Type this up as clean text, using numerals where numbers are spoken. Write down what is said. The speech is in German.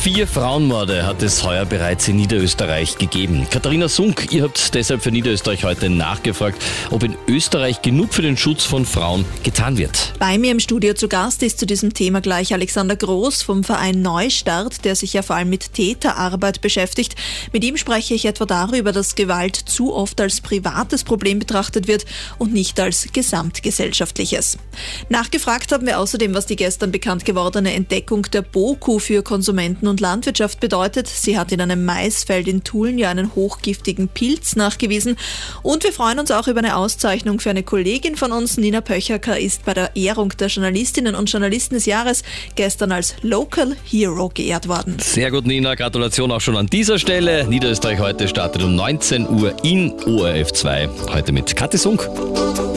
4 Frauenmorde hat es heuer bereits in Niederösterreich gegeben. Katharina Sunk, ihr habt deshalb für Niederösterreich heute nachgefragt, ob in Österreich genug für den Schutz von Frauen getan wird. Bei mir im Studio zu Gast ist zu diesem Thema gleich Alexander Groß vom Verein Neustart, der sich ja vor allem mit Täterarbeit beschäftigt. Mit ihm spreche ich etwa darüber, dass Gewalt zu oft als privates Problem betrachtet wird und nicht als gesamtgesellschaftliches. Nachgefragt haben wir außerdem, was die gestern bekannt gewordene Entdeckung der BOKU für Konsumenten und Landwirtschaft bedeutet. Sie hat in einem Maisfeld in Tulln ja einen hochgiftigen Pilz nachgewiesen. Und wir freuen uns auch über eine Auszeichnung für eine Kollegin von uns. Nina Pöchacker ist bei der Ehrung der Journalistinnen und Journalisten des Jahres gestern als Local Hero geehrt worden. Sehr gut, Nina. Gratulation auch schon an dieser Stelle. Niederösterreich heute startet um 19 Uhr in ORF 2. Heute mit Kathi Sunk.